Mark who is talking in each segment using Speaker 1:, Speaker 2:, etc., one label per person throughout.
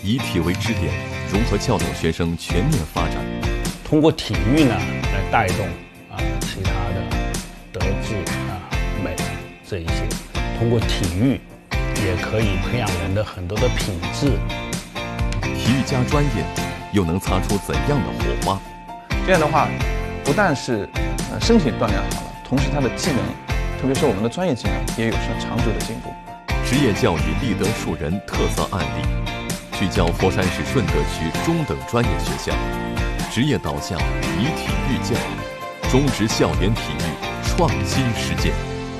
Speaker 1: 以体为支点，如何教导学生全面发展？
Speaker 2: 通过体育呢来带动其他的德智美这一些，通过体育也可以培养人的很多的品质。
Speaker 1: 体育加专业又能擦出怎样的火花？
Speaker 3: 这样的话，不但是身体锻炼好了，同时他的技能，特别是我们的专业技能，也有长足的进步。
Speaker 1: 职业教育立德树人特色案例，聚焦佛山市顺德区中等专业学校，职业导向，以体育教育，中职校园体育创新实践。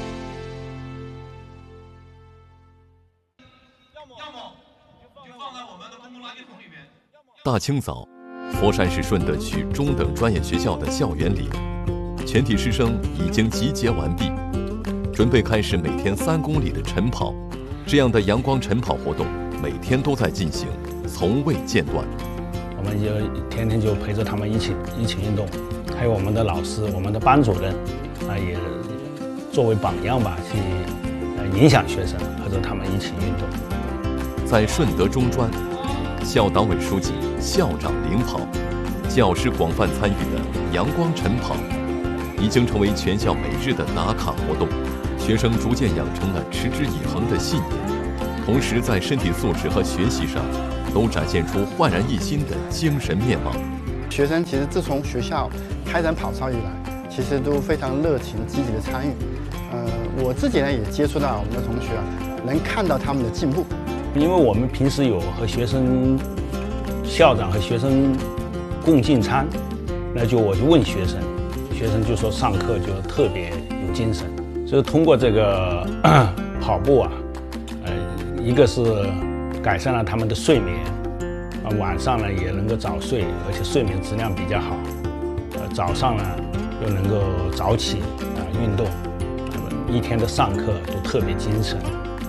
Speaker 1: 大清早，佛山市顺德区中等专业学校的校园里，全体师生已经集结完毕，准备开始每天3公里的晨跑。这样的阳光晨跑活动每天都在进行，从未间断。
Speaker 2: 我们就天天就陪着他们一起运动，还有我们的老师、我们的班主任也作为榜样吧，去影响学生，陪着他们一起运动。
Speaker 1: 在顺德中专，校党委书记、校长领跑，教师广泛参与的阳光晨跑，已经成为全校每日的打卡活动。学生逐渐养成了持之以恒的信念，同时在身体素质和学习上都展现出焕然一新的精神面貌。
Speaker 4: 学生其实自从学校开展跑操以来，其实都非常热情积极的参与。我自己呢也接触到我们的同学能看到他们的进步。
Speaker 2: 因为我们平时有和学生、校长和学生共进餐，我就问学生，学生就说上课就特别有精神。所以通过这个跑步一个是改善了他们的睡眠，晚上呢也能够早睡，而且睡眠质量比较好。早上呢又能够早起运动，一天的上课都特别精神。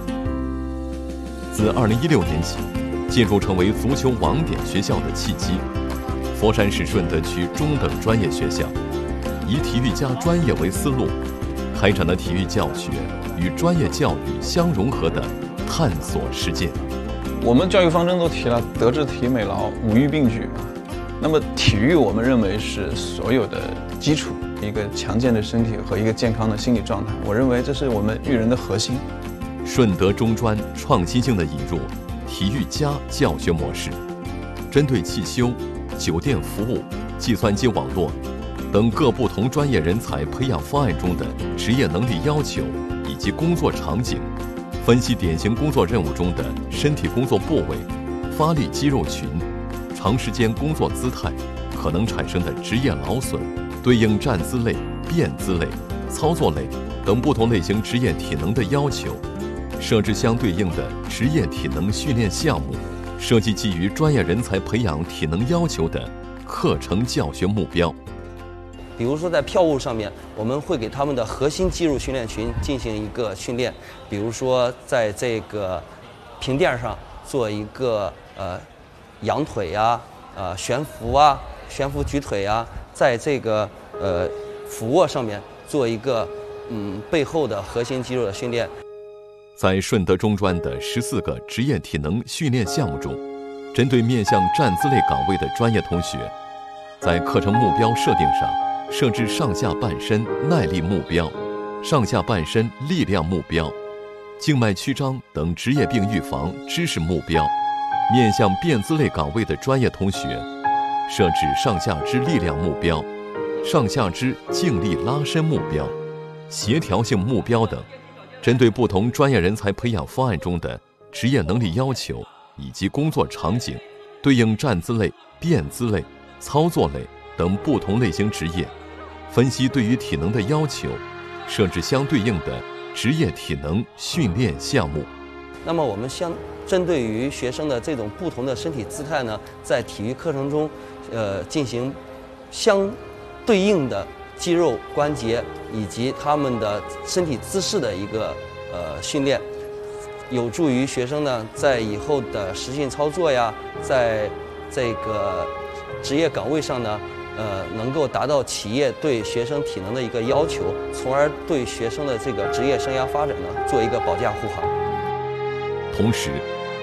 Speaker 1: 自2016年起，进入成为足球网点学校的契机，佛山市顺德区中等专业学校以体育加专业为思路，开展了体育教学与专业教育相融合的探索实践。
Speaker 3: 我们教育方针都提了德智体美劳5育并举嘛，那么体育我们认为是所有的基础，一个强健的身体和一个健康的心理状态，我认为这是我们育人的核心。
Speaker 1: 顺德中专创新性地引入体育加教学模式，针对汽修、酒店服务、计算机网络等各不同专业人才培养方案中的职业能力要求以及工作场景，分析典型工作任务中的身体工作部位、发力肌肉群、长时间工作姿态可能产生的职业劳损，对应站姿类、变姿类、操作类等不同类型职业体能的要求，设置相对应的职业体能训练项目，设计基于专业人才培养体能要求的课程教学目标。
Speaker 5: 比如说在票务上面，我们会给他们的核心肌肉训练群进行一个训练，比如说在这个平垫上做一个仰腿呀、悬浮啊、悬浮举腿呀，在这个俯卧上面做一个背后的核心肌肉的训练。
Speaker 1: 在顺德中专的14个职业体能训练项目中，针对面向站姿类岗位的专业同学，在课程目标设定上设置上下半身耐力目标、上下半身力量目标、静脉曲张等职业病预防知识目标；面向变姿类岗位的专业同学，设置上下肢力量目标、上下肢静力拉伸目标、协调性目标等。针对不同专业人才培养方案中的职业能力要求以及工作场景，对应站姿类、变姿类、操作类等不同类型职业，分析对于体能的要求，设置相对应的职业体能训练项目。
Speaker 5: 那么我们针对于学生的这种不同的身体姿态呢，在体育课程中进行相对应的肌肉关节以及他们的身体姿势的一个训练，有助于学生呢在以后的实践操作呀，在这个职业岗位上呢，能够达到企业对学生体能的一个要求，从而对学生的这个职业生涯发展呢做一个保驾护航。
Speaker 1: 同时，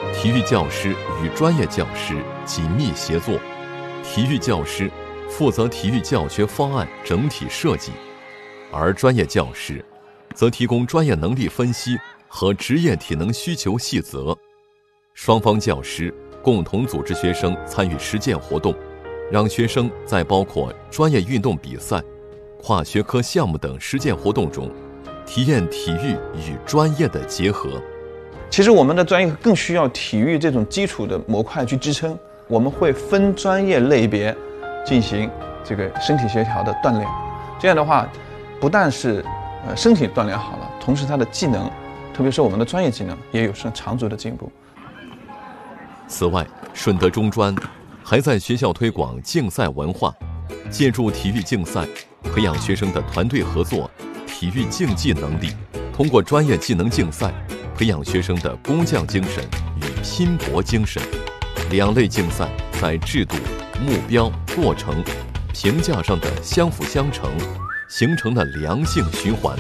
Speaker 1: 体育教师与专业教师紧密协作，体育教师负责体育教学方案整体设计，而专业教师则提供专业能力分析和职业体能需求细则。双方教师共同组织学生参与实践活动，让学生在包括专业运动比赛、跨学科项目等实践活动中，体验体育与专业的结合。
Speaker 3: 其实我们的专业更需要体育这种基础的模块去支撑，我们会分专业类别进行这个身体协调的锻炼。这样的话，不但是身体锻炼好了，同时他的技能，特别是我们的专业技能，也有长足的进步。
Speaker 1: 此外，顺德中专还在学校推广竞赛文化，借助体育竞赛，培养学生的团队合作、体育竞技能力，通过专业技能竞赛，培养学生的工匠精神与拼搏精神。两类竞赛在制度、目标、过程、评价上的相辅相成，形成了良性循环。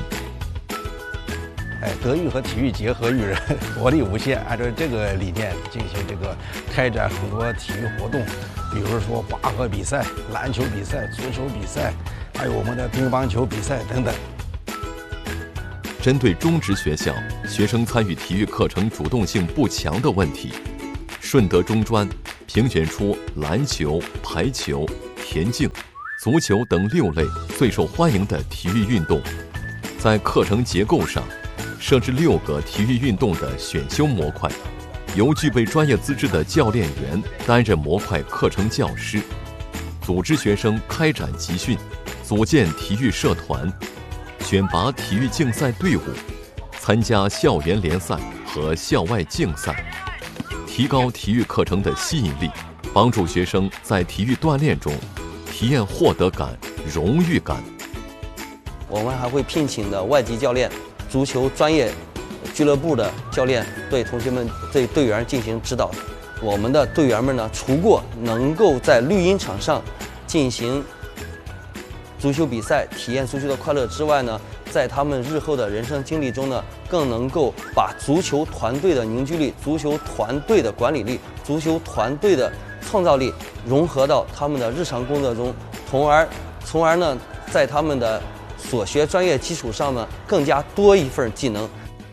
Speaker 2: 德育和体育结合育人，活力无限。按照这个理念进行这个开展很多体育活动，比如说拔河比赛、篮球比赛、足球比赛，还有我们的乒乓球比赛等等。
Speaker 1: 针对中职学校学生参与体育课程主动性不强的问题，顺德中专评选出篮球、排球、田径、足球等6类最受欢迎的体育运动，在课程结构上设置6个体育运动的选修模块，由具备专业资质的教练员担任模块课程教师，组织学生开展集训，组建体育社团，选拔体育竞赛队伍，参加校园联赛和校外竞赛，提高体育课程的吸引力，帮助学生在体育锻炼中体验获得感、荣誉感。
Speaker 5: 我们还会聘请的外籍教练、足球专业俱乐部的教练对同学们、对队员进行指导。我们的队员们呢，除过能够在绿茵场上进行足球比赛、体验足球的快乐之外呢，在他们日后的人生经历中呢，更能够把足球团队的凝聚力、足球团队的管理力、足球团队的创造力融合到他们的日常工作中，从而呢，在他们的所学专业基础上呢，更加多一份技能。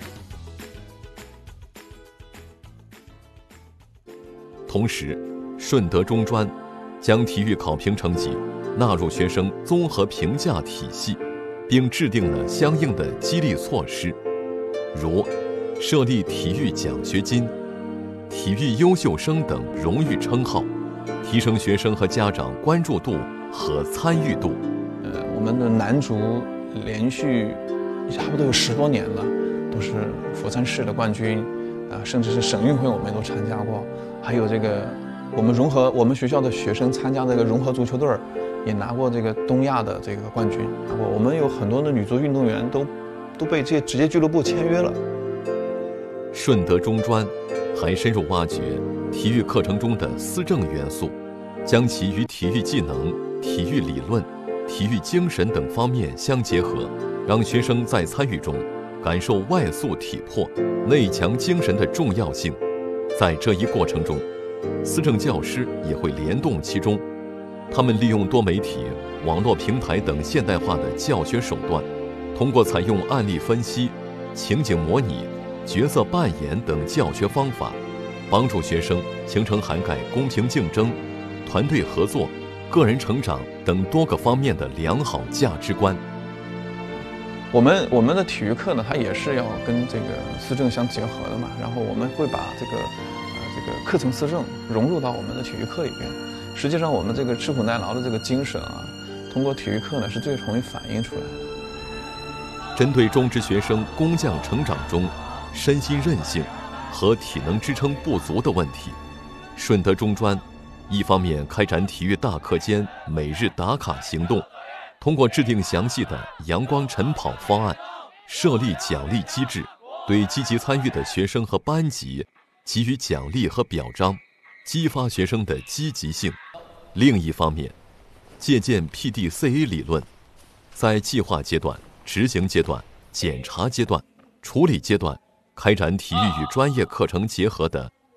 Speaker 1: 同时，顺德中专将体育考评成绩纳入学生综合评价体系，并制定了相应的激励措施，如设立体育奖学金、体育优秀生等荣誉称号，提升学生和家长关注度和参与度。
Speaker 3: 我们的男足连续差不多有10多年了，都是佛山市的冠军，甚至是省运会我们都参加过。还有这个我们学校的学生参加这个融合足球队，也拿过这个东亚的这个冠军。我们有很多的女足运动员都被这些职业俱乐部签约了。
Speaker 1: 顺德中专还深入挖掘体育课程中的思政元素，将其与体育技能、体育理论、体育精神等方面相结合，让学生在参与中感受外素体魄、内强精神的重要性。在这一过程中，思政教师也会联动其中，他们利用多媒体、网络平台等现代化的教学手段，通过采用案例分析、情景模拟、角色扮演等教学方法，帮助学生形成涵盖公平竞争、团队合作、个人成长等多个方面的良好价值观。
Speaker 3: 我们的体育课呢，它也是要跟这个思政相结合的嘛。然后我们会把这个课程思政融入到我们的体育课里边。实际上，我们这个吃苦耐劳的这个精神啊，通过体育课呢是最容易反映出来的。
Speaker 1: 针对中职学生工匠成长中身心韧性和体能支撑不足的问题，顺德中专一方面开展体育大课间每日打卡行动，通过制定详细的阳光晨跑方案，设立奖励机制，对积极参与的学生和班级给予奖励和表彰，激发学生的积极性。另一方面，借鉴 PDCA 理论，在计划阶段、执行阶段、检查阶段、处理阶段，开展体育与专业课程结合的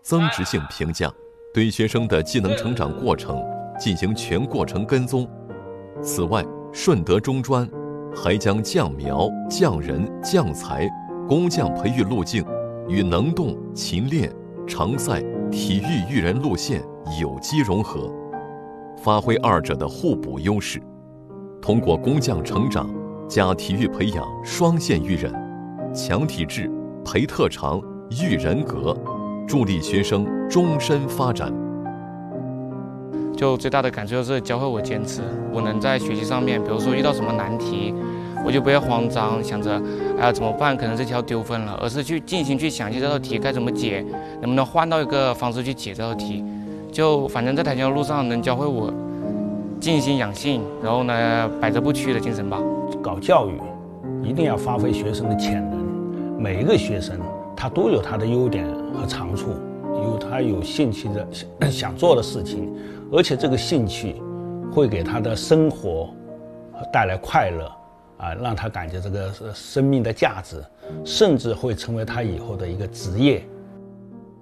Speaker 1: 增值性评价，对学生的技能成长过程进行全过程跟踪。此外，顺德中专还将将苗、将人、将才、工匠培育路径与能动、勤练、常赛、体育育人路线有机融合，发挥二者的互补优势，通过工匠成长加体育培养双线育人，强体质、培特长、育人格，助力学生终身发展。
Speaker 6: 就最大的感受就是教会我坚持，我能在学习上面，比如说遇到什么难题，我就不要慌张，想着哎呀怎么办，可能这条丢分了，而是去尽情去想这道题该怎么解，能不能换到一个方式去解这道题。就反正在跆拳道路上能教会我静心养性，然后呢百折不屈的精神吧。
Speaker 2: 搞教育一定要发挥学生的潜能，每一个学生他都有他的优点和长处，有他有兴趣的想做的事情，而且这个兴趣会给他的生活带来快乐啊，让他感觉这个生命的价值，甚至会成为他以后的一个职业。